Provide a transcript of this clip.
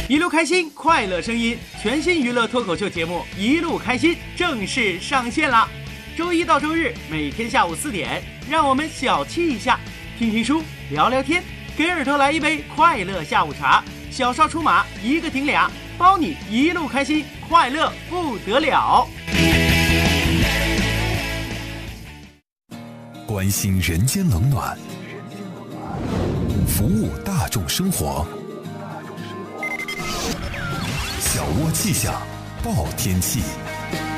一路开心，快乐声音，全新娱乐脱口秀节目《一路开心》正式上线啦！周一到周日每天下午4点，让我们小憩一下，听听书，聊聊天，给耳朵来一杯快乐下午茶。小少出马，一个顶俩，包你一路开心，快乐不得了。 关心人间冷暖，服务大众生活。小窝气象，报天气。